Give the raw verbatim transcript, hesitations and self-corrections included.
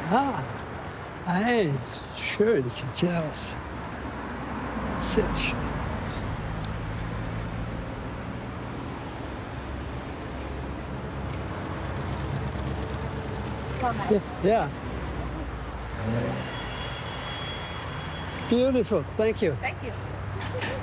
Ah, hey, schön sieht sie aus. Sehr schön. Yeah, yeah. Beautiful. Thank you. Thank you.